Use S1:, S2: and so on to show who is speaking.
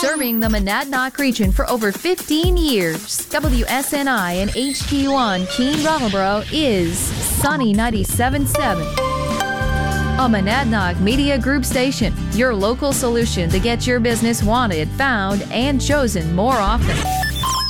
S1: Serving the Monadnock region for over 15 years, WSNI and HD1 Keene Brattleboro is Sunny 97.7. A Monadnock Media Group station, your local solution to get your business wanted, found, and chosen more often.